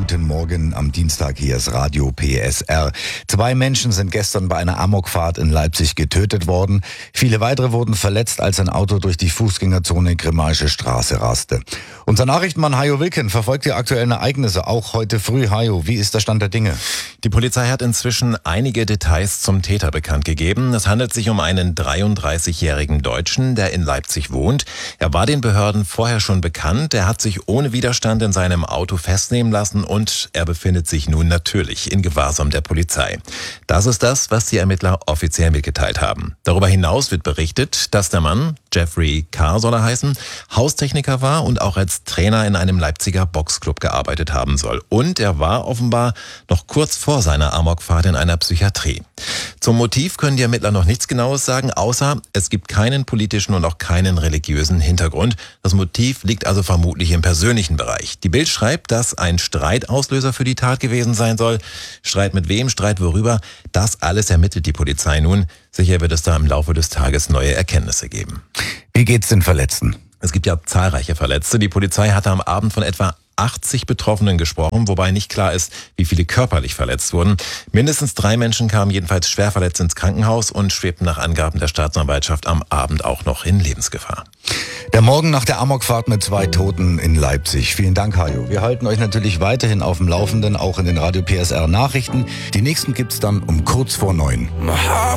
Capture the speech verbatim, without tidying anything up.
guten Morgen am Dienstag, hier ist Radio P S R. Zwei Menschen sind gestern bei einer Amokfahrt in Leipzig getötet worden. Viele weitere wurden verletzt, als ein Auto durch die Fußgängerzone Grimmaische Straße raste. Unser Nachrichtenmann Hajo Wilken verfolgt die aktuellen Ereignisse, auch heute früh. Hajo, wie ist der Stand der Dinge? Die Polizei hat inzwischen einige Details zum Täter bekannt gegeben. Es handelt sich um einen dreiunddreißigjährigen Deutschen, der in Leipzig wohnt. Er war den Behörden vorher schon bekannt. Er hat sich ohne Widerstand in seinem Auto festnehmen lassen und er befindet sich nun natürlich in Gewahrsam der Polizei. Das ist das, was die Ermittler offiziell mitgeteilt haben. Darüber hinaus wird berichtet, dass der Mann, Jeffrey K. soll er heißen, Haustechniker war und auch als Trainer in einem Leipziger Boxclub gearbeitet haben soll. Und er war offenbar noch kurz vor seiner Amokfahrt in einer Psychiatrie. Zum Motiv können die Ermittler noch nichts Genaues sagen, außer es gibt keinen politischen und auch keinen religiösen Hintergrund. Das Motiv liegt also vermutlich im persönlichen Bereich. Die Bild schreibt, dass ein Streitauslöser für die Tat gewesen sein soll. Streit mit wem, Streit worüber, das alles ermittelt die Polizei nun. Sicher wird es da im Laufe des Tages neue Erkenntnisse geben. Wie geht's den Verletzten? Es gibt ja zahlreiche Verletzte. Die Polizei hatte am Abend von etwa achtzig Betroffenen gesprochen, wobei nicht klar ist, wie viele körperlich verletzt wurden. Mindestens drei Menschen kamen jedenfalls schwer verletzt ins Krankenhaus und schwebten nach Angaben der Staatsanwaltschaft am Abend auch noch in Lebensgefahr. Der Morgen nach der Amokfahrt mit zwei Toten in Leipzig. Vielen Dank, Hajo. Wir halten euch natürlich weiterhin auf dem Laufenden, auch in den Radio P S R Nachrichten. Die nächsten gibt's dann um kurz vor neun.